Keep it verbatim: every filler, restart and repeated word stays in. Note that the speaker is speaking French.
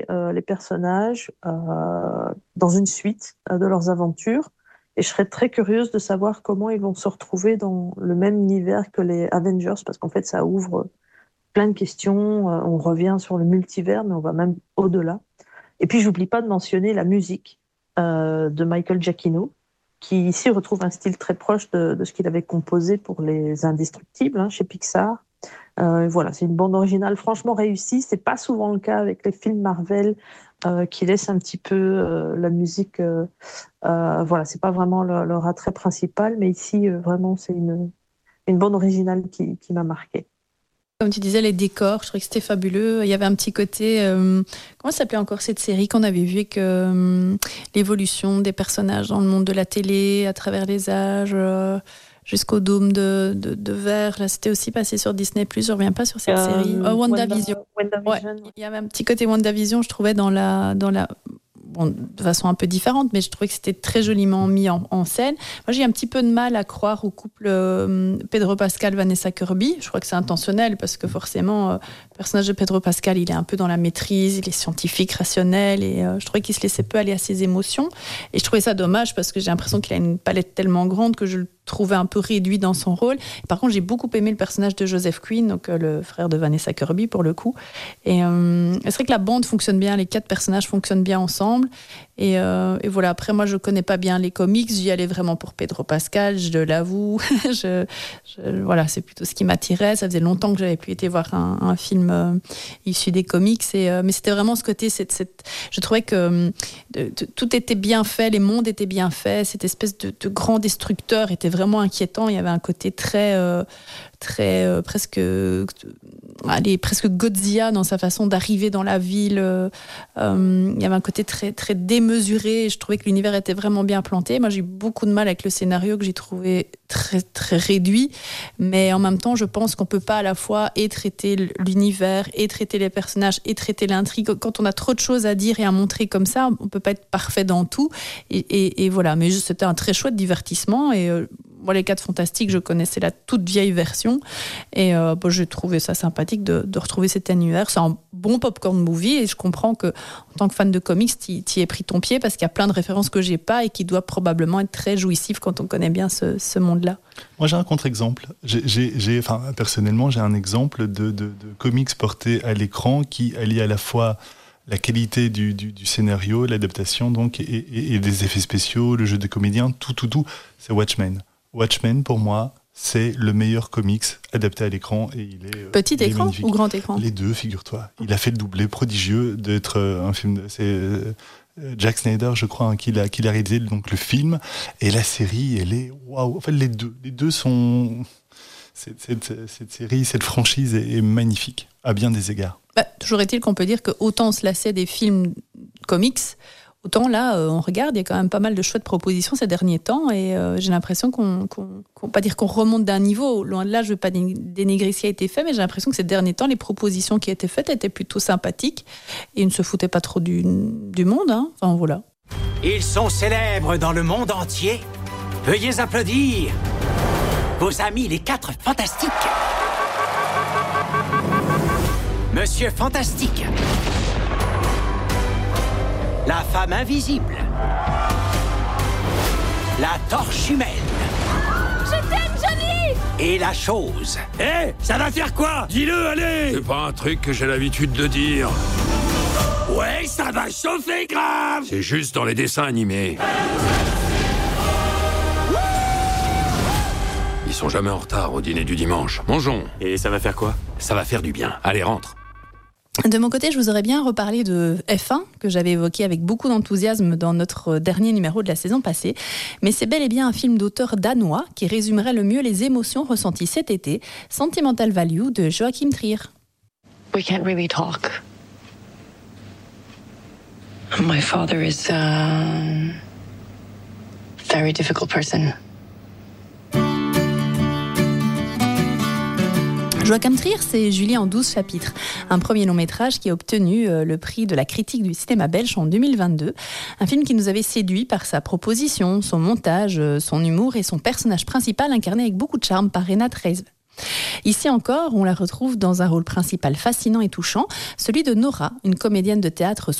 euh, les personnages euh, dans une suite euh, de leurs aventures. Et je serais très curieuse de savoir comment ils vont se retrouver dans le même univers que les Avengers, parce qu'en fait, ça ouvre plein de questions. Euh, on revient sur le multivers, mais on va même au-delà. Et puis, j'oublie pas de mentionner la musique euh, de Michael Giacchino, qui ici retrouve un style très proche de, de ce qu'il avait composé pour les Indestructibles hein, chez Pixar. Euh, voilà, c'est une bande originale franchement réussie. C'est pas souvent le cas avec les films Marvel euh, qui laissent un petit peu euh, la musique. Euh, euh, voilà, c'est pas vraiment leur, leur attrait principal, mais ici euh, vraiment c'est une une bande originale qui, qui m'a marquée. Comme tu disais, les décors, je trouvais que c'était fabuleux. Il y avait un petit côté... Euh, comment ça s'appelait encore cette série qu'on avait vue avec euh, l'évolution des personnages dans le monde de la télé, à travers les âges, euh, jusqu'au dôme de, de, de verre. Là, c'était aussi passé sur Disney plus. Je ne reviens pas sur cette Euh, série. Oh, WandaVision. Wanda, WandaVision. Ouais, il y avait un petit côté WandaVision, je trouvais, dans la... Dans la Bon, de façon un peu différente, mais je trouvais que c'était très joliment mis en, en scène. Moi, j'ai un petit peu de mal à croire au couple euh, Pedro Pascal, Vanessa Kirby. Je crois que c'est intentionnel parce que forcément, euh, le personnage de Pedro Pascal, il est un peu dans la maîtrise, il est scientifique, rationnel, et euh, je trouvais qu'il se laissait peu aller à ses émotions. Et je trouvais ça dommage parce que j'ai l'impression qu'il a une palette tellement grande que je le trouvais un peu réduit dans son rôle. Et par contre, j'ai beaucoup aimé le personnage de Joseph Quinn, donc euh, le frère de Vanessa Kirby pour le coup. Et euh, c'est vrai que la bande fonctionne bien, les quatre personnages fonctionnent bien ensemble. Et, euh, et voilà, après moi je connais pas bien les comics, j'y allais vraiment pour Pedro Pascal, je l'avoue. je, je, voilà, c'est plutôt ce qui m'attirait. Ça faisait longtemps que j'avais plus été voir un, un film euh, issu des comics. Et, euh, mais c'était vraiment ce côté, cette, cette, je trouvais que euh, de, de, tout était bien fait, les mondes étaient bien faits, cette espèce de, de grand destructeur était vraiment inquiétant. Il y avait un côté très... Euh, très euh, presque euh, allez, presque Godzilla dans sa façon d'arriver dans la ville. Euh, euh, il y avait un côté très, très démesuré. Je trouvais que l'univers était vraiment bien planté. Moi, j'ai eu beaucoup de mal avec le scénario que j'ai trouvé très, très réduit. Mais en même temps, je pense qu'on ne peut pas à la fois et traiter l'univers, et traiter les personnages, et traiter l'intrigue. Quand on a trop de choses à dire et à montrer comme ça, on ne peut pas être parfait dans tout. Et, et, et voilà. Mais c'était un très chouette divertissement. Et euh, moi, les quatre Fantastiques, je connaissais la toute vieille version. Et euh, bon, j'ai trouvé ça sympathique de, de retrouver cet univers. C'est un bon popcorn movie et je comprends que, en tant que fan de comics, tu y aies pris ton pied parce qu'il y a plein de références que j'ai pas et qui doivent probablement être très jouissif quand on connaît bien ce, ce monde-là. Moi, j'ai un contre-exemple. J'ai, j'ai, j'ai, enfin, personnellement, j'ai un exemple de, de, de comics portés à l'écran qui allie à la fois la qualité du, du, du scénario, l'adaptation donc, et, et, et des effets spéciaux, le jeu de comédien, tout, tout, tout. C'est Watchmen. Watchmen, pour moi, c'est le meilleur comics adapté à l'écran. Et il est, Petit il est écran magnifique. Ou grand écran? Les deux, figure-toi. Il a fait le doublé prodigieux d'être un film... De, c'est euh, Jack Snyder, je crois, hein, qui, l'a, qui l'a réalisé donc, le film. Et la série, elle est... Waouh. Enfin, les deux. Les deux sont... Cette, cette, cette série, cette franchise est, est magnifique, à bien des égards. Bah, toujours est-il qu'on peut dire que autant on se lassait des films comics, autant là, euh, on regarde, il y a quand même pas mal de chouettes propositions ces derniers temps et euh, j'ai l'impression qu'on, qu'on, qu'on, pas dire qu'on remonte d'un niveau, loin de là, je ne veux pas dénigrer ce qui a été fait, mais j'ai l'impression que ces derniers temps, les propositions qui étaient faites étaient plutôt sympathiques et ne se foutaient pas trop du, du monde, hein. Enfin voilà. Ils sont célèbres dans le monde entier. Veuillez applaudir vos amis les quatre Fantastiques. Monsieur Fantastique. La femme invisible. La torche humaine. Je t'aime, Johnny! Et la chose. Hé, hey, ça va faire quoi? Dis-le, allez! C'est pas un truc que j'ai l'habitude de dire. Ouais, ça va chauffer grave! C'est juste dans les dessins animés. Ils sont jamais en retard au dîner du dimanche. Mangeons. Et ça va faire quoi? Ça va faire du bien. Allez, rentre. De mon côté, je vous aurais bien reparlé de F un, que j'avais évoqué avec beaucoup d'enthousiasme dans notre dernier numéro de la saison passée. Mais c'est bel et bien un film d'auteur danois qui résumerait le mieux les émotions ressenties cet été, Sentimental Value de Joachim Trier. We can't really talk. My father is a very difficult person. Joachim Trier, c'est Julie en douze chapitres, un premier long métrage qui a obtenu le prix de la critique du cinéma belge en deux mille vingt-deux. Un film qui nous avait séduit par sa proposition, son montage, son humour et son personnage principal incarné avec beaucoup de charme par Renate Reiss. Ici encore, on la retrouve dans un rôle principal fascinant et touchant, celui de Nora, une comédienne de théâtre